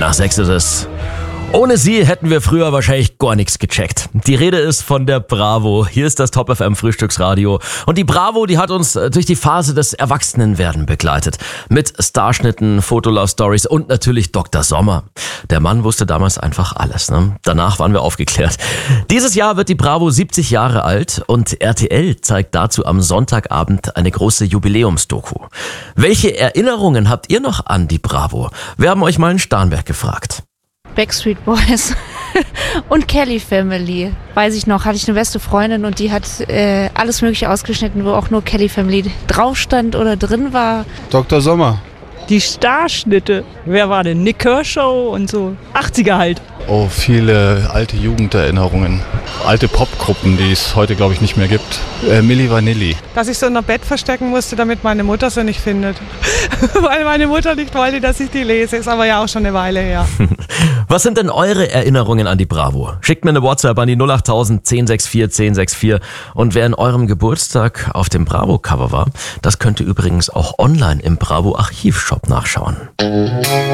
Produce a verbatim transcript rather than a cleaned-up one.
nach sechs ist es. Ohne sie hätten wir früher wahrscheinlich gar nichts gecheckt. Die Rede ist von der Bravo. Hier ist das Top F M Frühstücksradio. Und die Bravo, die hat uns durch die Phase des Erwachsenenwerden begleitet. Mit Starschnitten, Fotolove-Stories und natürlich Doktor Sommer. Der Mann wusste damals einfach alles, ne? Danach waren wir aufgeklärt. Dieses Jahr wird die Bravo siebzig Jahre alt und R T L zeigt dazu am Sonntagabend eine große Jubiläumsdoku. Welche Erinnerungen habt ihr noch an die Bravo? Wir haben euch mal in Starnberg gefragt. Backstreet Boys und Kelly Family. Weiß ich noch, hatte ich eine beste Freundin und die hat äh, alles Mögliche ausgeschnitten, wo auch nur Kelly Family drauf stand oder drin war. Doktor Sommer. Die Starschnitte. Wer war denn? Nick Kershaw und so. achtziger halt. Oh, viele alte Jugenderinnerungen. Alte Popgruppen, die es heute, glaube ich, nicht mehr gibt. Äh, Milli Vanilli. Dass ich so in der Bett verstecken musste, damit meine Mutter sie nicht findet. Weil meine Mutter nicht wollte, dass ich die lese. Ist aber ja auch schon eine Weile her. Was sind denn eure Erinnerungen an die Bravo? Schickt mir eine WhatsApp an die null acht tausend zehn sechs vier zehn sechs vier. Und wer in eurem Geburtstag auf dem Bravo-Cover war, das könnt ihr übrigens auch online im Bravo-Archivshop nachschauen.